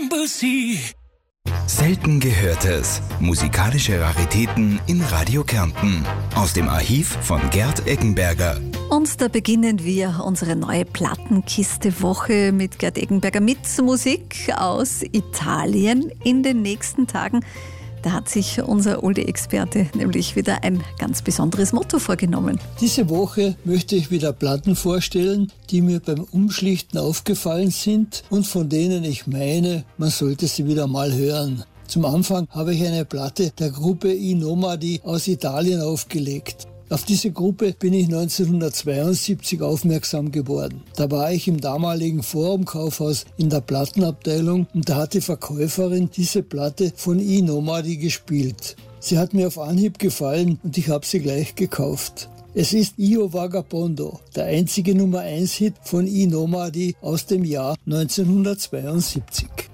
Embassy. Selten Gehörtes. Musikalische Raritäten in Radio Kärnten. Aus dem Archiv von Gerd Eggenberger. Und da beginnen wir unsere neue Plattenkiste-Woche mit Gerd Eggenberger mit Musik aus Italien in den nächsten Tagen. Da hat sich unser Oldie-Experte nämlich wieder ein ganz besonderes Motto vorgenommen. Diese Woche möchte ich wieder Platten vorstellen, die mir beim Umschlichten aufgefallen sind und von denen ich meine, man sollte sie wieder mal hören. Zum Anfang habe ich eine Platte der Gruppe I Nomadi aus Italien aufgelegt. Auf diese Gruppe bin ich 1972 aufmerksam geworden. Da war ich im damaligen Forum-Kaufhaus in der Plattenabteilung und da hat die Verkäuferin diese Platte von I Nomadi gespielt. Sie hat mir auf Anhieb gefallen und ich habe sie gleich gekauft. Es ist Io Vagabondo, der einzige Nummer 1 Hit von I Nomadi aus dem Jahr 1972.